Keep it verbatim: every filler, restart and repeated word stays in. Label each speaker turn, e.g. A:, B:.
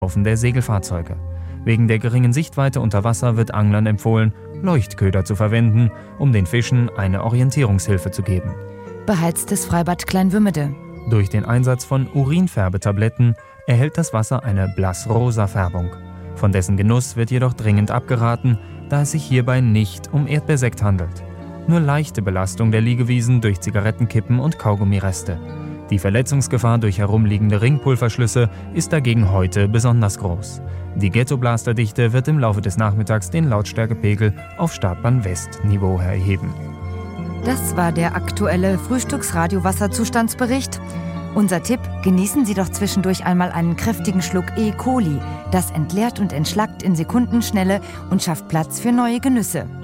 A: Haufen der Segelfahrzeuge. Wegen der geringen Sichtweite unter Wasser wird Anglern empfohlen, Leuchtköder zu verwenden, um den Fischen eine Orientierungshilfe zu geben.
B: Beheiztes Freibad Kleinwümmede.
A: Durch den Einsatz von Urinfärbetabletten erhält das Wasser eine blassrosa Färbung. Von dessen Genuss wird jedoch dringend abgeraten, da es sich hierbei nicht um Erdbeersekt handelt. Nur leichte Belastung der Liegewiesen durch Zigarettenkippen und Kaugummireste. Die Verletzungsgefahr durch herumliegende Ringpulverschlüsse ist dagegen heute besonders groß. Die Ghetto-Blasterdichte wird im Laufe des Nachmittags den Lautstärkepegel auf Startbahn-West-Niveau erheben.
B: Das war der aktuelle Frühstücksradio-Wasserzustandsbericht. Unser Tipp: Genießen Sie doch zwischendurch einmal einen kräftigen Schluck E. coli. Das entleert und entschlackt in Sekundenschnelle und schafft Platz für neue Genüsse.